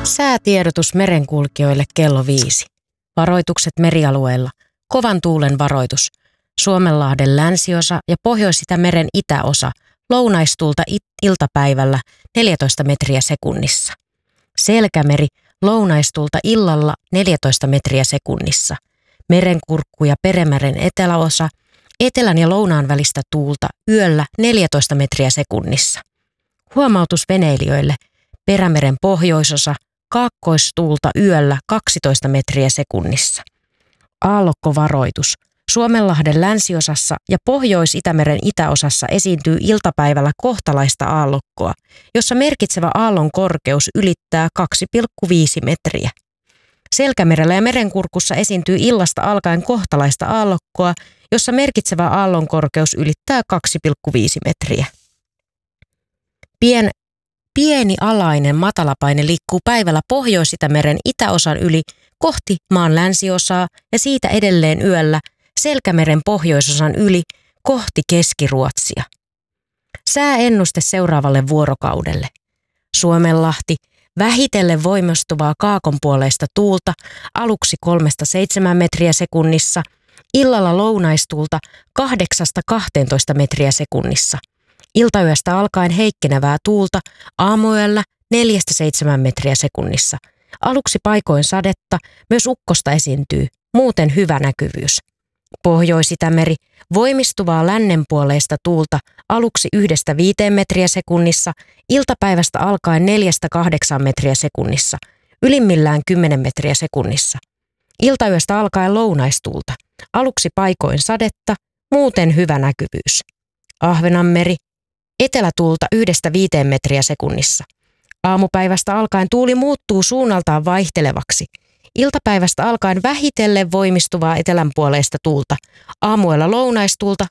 Säätiedotus merenkulkijoille kello 5. Varoitukset merialueilla. Kovan tuulen varoitus. Suomenlahden länsiosa ja Pohjois-Itämeren itäosa. Lounaistuulta iltapäivällä 14 metriä sekunnissa. Selkämeri. Lounaistuulta illalla 14 metriä sekunnissa. Merenkurkku ja Perämeren eteläosa. Etelän ja lounaan välistä tuulta yöllä 14 metriä sekunnissa. Huomautus veneilijöille. Perämeren pohjoisosa. Kaakkoistuulta yöllä 12 metriä sekunnissa. Aallokkovaroitus. Suomenlahden länsiosassa ja Pohjois-Itämeren itäosassa esiintyy iltapäivällä kohtalaista aallokkoa, jossa merkitsevä aallon korkeus ylittää 2,5 metriä. Selkämerellä ja Merenkurkussa esiintyy illasta alkaen kohtalaista aallokkoa, jossa merkitsevä aallon korkeus ylittää 2,5 metriä. Pieni alainen matalapaine liikkuu päivällä Pohjois-Itämeren itäosan yli kohti maan länsiosaa ja siitä edelleen yöllä Selkämeren pohjoisosan yli kohti Keski-Ruotsia. Sääennuste seuraavalle vuorokaudelle. Suomenlahti, vähitellen voimistuvaa kaakonpuoleista tuulta, aluksi 3-7 metriä sekunnissa, illalla lounaistuulta 8-12 metriä sekunnissa. Iltayöstä alkaen heikkenevää tuulta, aamuyöllä 4-7 metriä sekunnissa. Aluksi paikoin sadetta, myös ukkosta esiintyy, muuten hyvä näkyvyys. Pohjois-Itämeri, voimistuvaa lännenpuoleista tuulta, aluksi 1-5 metriä sekunnissa, iltapäivästä alkaen 4-8 metriä sekunnissa, ylimmillään 10 metriä sekunnissa. Iltayöstä alkaen lounaistuulta, aluksi paikoin sadetta, muuten hyvä näkyvyys. Ahvenanmeri, etelätuulta 1-5 metriä sekunnissa. Aamupäivästä alkaen tuuli muuttuu suunnaltaan vaihtelevaksi. Iltapäivästä alkaen vähitellen voimistuvaa etelänpuoleista tuulta. Aamuella lounaistuulta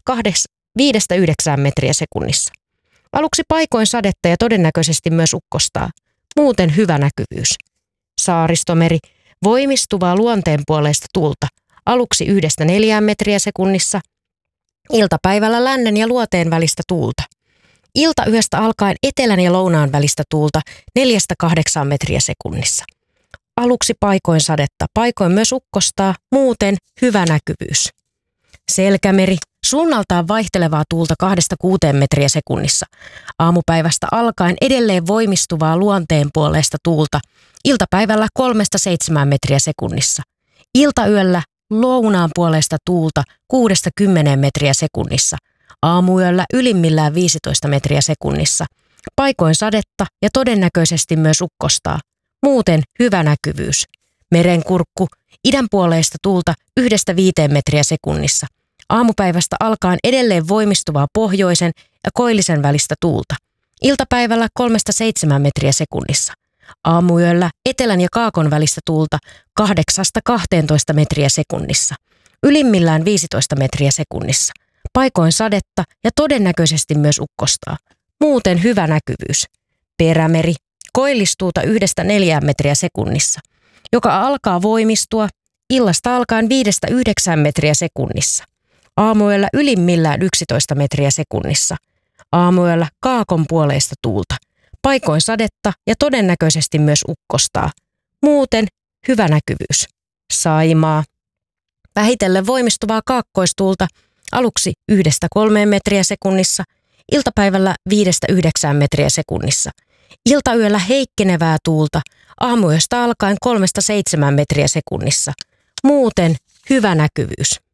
5-9 metriä sekunnissa. Aluksi paikoin sadetta ja todennäköisesti myös ukkostaa. Muuten hyvä näkyvyys. Saaristomeri, voimistuvaa luonteenpuoleista tuulta. Aluksi 1-4 metriä sekunnissa. Iltapäivällä lännen ja luoteen välistä tuulta. Iltayöstä alkaen etelän ja lounaan välistä tuulta 4-8 metriä sekunnissa. Aluksi paikoin sadetta, paikoin myös ukkostaa, muuten hyvä näkyvyys. Selkämeri, suunnaltaan vaihtelevaa tuulta 2-6 metriä sekunnissa. Aamupäivästä alkaen edelleen voimistuvaa luonteenpuoleista tuulta, iltapäivällä 3-7 metriä sekunnissa. Iltayöllä lounaan puolesta tuulta 6-10 metriä sekunnissa. Aamuyöllä ylimmillään 15 metriä sekunnissa. Paikoin sadetta ja todennäköisesti myös ukkostaa. Muuten hyvä näkyvyys. Merenkurkku, idänpuoleista tuulta 1-5 metriä sekunnissa. Aamupäivästä alkaen edelleen voimistuvaa pohjoisen ja koillisen välistä tuulta. Iltapäivällä 3-7 metriä sekunnissa. Aamuyöllä etelän ja kaakon välistä tuulta 8-12 metriä sekunnissa. Ylimmillään 15 metriä sekunnissa. Paikoin sadetta ja todennäköisesti myös ukkostaa. Muuten hyvä näkyvyys. Perämeri, koillistuuta 1-4 metriä sekunnissa, joka alkaa voimistua illasta alkaen 5-9 metriä sekunnissa. Aamuyöllä ylimmillään 11 metriä sekunnissa. Aamuyöllä kaakon puoleista tuulta. Paikoin sadetta ja todennäköisesti myös ukkostaa. Muuten hyvä näkyvyys. Saimaa. Vähitellen voimistuvaa kaakkoistuulta aluksi 1-3 metriä sekunnissa, iltapäivällä 5-9 metriä sekunnissa. Iltayöllä heikkenevää tuulta, aamuyöstä alkaen 3-7 metriä sekunnissa. Muuten hyvä näkyvyys.